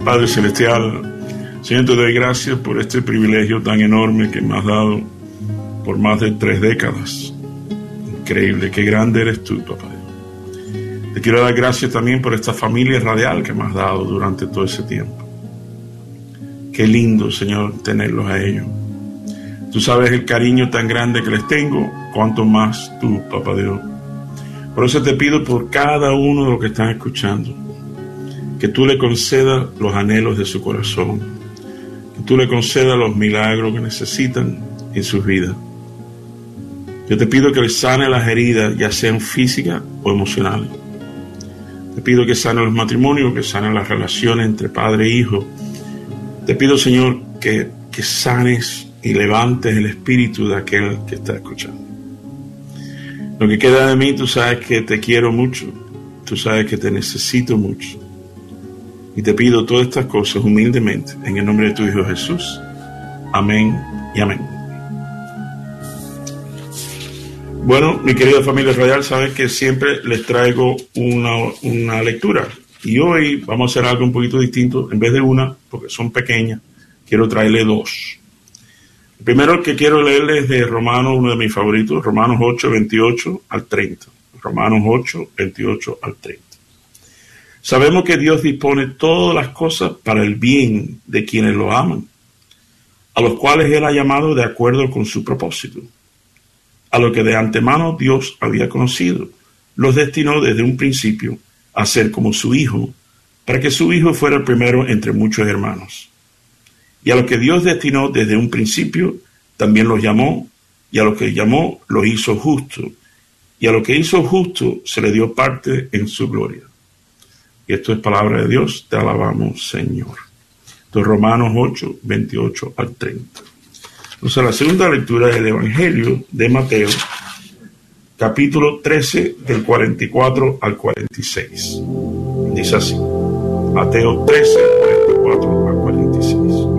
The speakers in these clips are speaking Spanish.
Padre Celestial, Señor, te doy gracias por este privilegio tan enorme que me has dado por más de 3 décadas. Increíble, qué grande eres tú, papá. Te quiero dar gracias también por esta familia radial que me has dado durante todo ese tiempo. Qué lindo, Señor, tenerlos a ellos. Tú sabes el cariño tan grande que les tengo, cuanto más tú, papá Dios. Por eso te pido por cada uno de los que están escuchando, que tú le concedas los anhelos de su corazón, que tú le concedas los milagros que necesitan en sus vidas. Yo te pido que les sane las heridas, ya sean físicas o emocionales. Te pido que sane los matrimonios, que sane las relaciones entre padre e hijo. Te pido, Señor, que sanes y levantes el espíritu de aquel que está escuchando. Lo que queda de mí, tú sabes que te quiero mucho, tú sabes que te necesito mucho. Y te pido todas estas cosas humildemente, en el nombre de tu Hijo Jesús. Amén y amén. Bueno, mi querida familia radial, saben que siempre les traigo una lectura. Y hoy vamos a hacer algo un poquito distinto. En vez de una, porque son pequeñas, quiero traerle 2. El primero que quiero leerles es de Romanos, uno de mis favoritos, Romanos 8, 28 al 30. Romanos 8, 28 al 30. Sabemos que Dios dispone todas las cosas para el bien de quienes lo aman, a los cuales Él ha llamado de acuerdo con su propósito. A lo que de antemano Dios había conocido, los destinó desde un principio a ser como su Hijo, para que su Hijo fuera el primero entre muchos hermanos. Y a los que Dios destinó desde un principio, también los llamó, y a los que llamó, los hizo justos, y a los que hizo justos, se le dio parte en su gloria. Y esto es palabra de Dios, te alabamos, Señor. Esto es Romanos 8, 28 al 30. Entonces, la segunda lectura es el Evangelio de Mateo, capítulo 13, del 44 al 46. Dice así, Mateo 13, 44 al 46.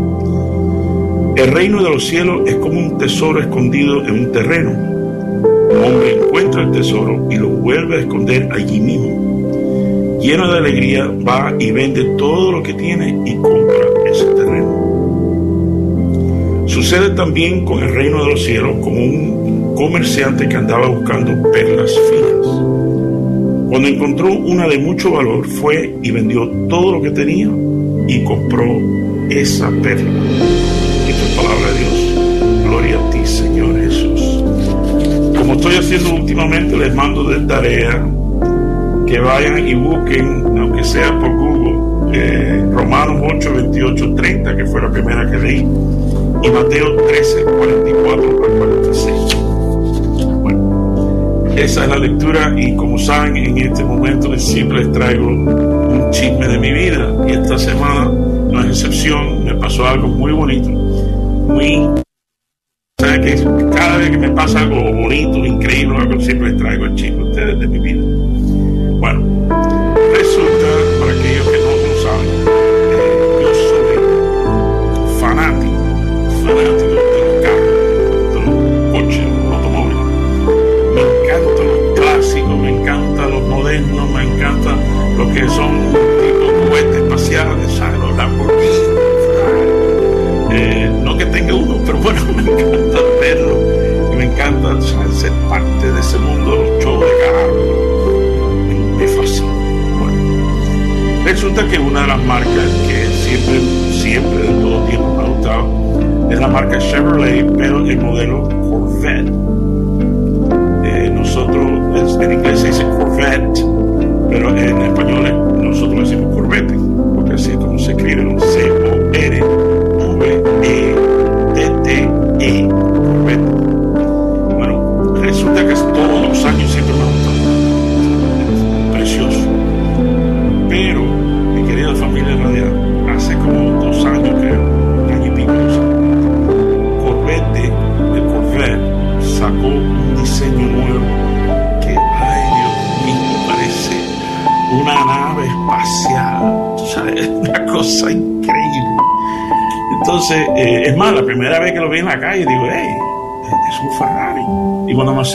El reino de los cielos es como un tesoro escondido en un terreno. Un hombre encuentra el tesoro y lo vuelve a esconder allí mismo. Lleno de alegría, va y vende todo lo que tiene y compra ese terreno. Sucede también con el reino de los cielos, como un comerciante que andaba buscando perlas finas. Cuando encontró una de mucho valor, fue y vendió todo lo que tenía y compró esa perla. Esta es palabra de Dios. Gloria a ti, Señor Jesús. Como estoy haciendo últimamente, les mando de tarea que vayan y busquen, aunque sea por Google, Romanos 8, 28, 30, que fue la primera que leí, y Mateo 13, 44 al 46. Bueno, esa es la lectura, y como saben, en este momento siempre les traigo un chisme de mi vida, y esta semana no es excepción. Me pasó algo muy bonito, ¿saben que cada vez que me pasa algo bonito, increíble, algo, siempre les traigo el chisme a ustedes de mi vida? Bueno, resulta, para aquellos que no lo saben, yo soy fanático de los carros, de los coches, de los automóviles. Me encantan los clásicos, me encantan los modernos, me encantan los que son tipo cohetes espaciales, ¿sabes? Los Lamborghini. No que tenga uno, pero bueno, me encanta verlo y me encanta, ¿sabes?, ser parte de ese mundo de los shows de carros. Me fascina. Bueno, resulta que una de las marcas que siempre de todo tiempo me ha gustado es la marca Chevrolet, pero el modelo Corvette. Nosotros en inglés se dice Corvette, pero en español nosotros decimos Corvette, porque así es como se escribe, ¿no? Corvette, Corvette. Bueno, resulta que todos los años siempre me ha gustado. Precioso. Pero, mi querida familia radial, hace como 2 años, creo, un año y pico, el Corvette sacó un diseño nuevo que, ay Dios mío, parece una nave espacial, ¿sabes? Una cosa increíble. Entonces, es más, la primera vez que lo vi en la calle, digo, hey, es un Ferrari. Y cuando me